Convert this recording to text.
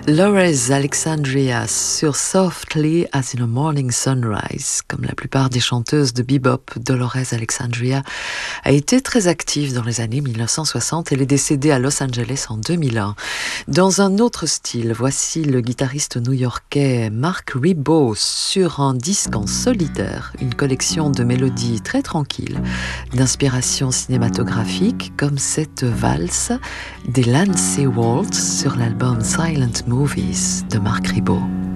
Lores Alexandria sur Softly as in a Morning Sunrise. Comme la plupart des chanteuses de bebop, Dolores Alexandria a été très active dans les années 1960. Elle est décédée à Los Angeles en 2001. Dans un autre style, voici le guitariste new-yorkais Mark Ribot sur un disque en solitaire, une collection de mélodies très tranquilles, d'inspiration cinématographique comme cette valse des Lancey Waltz sur l'album Silent Movies de Mark Ribot.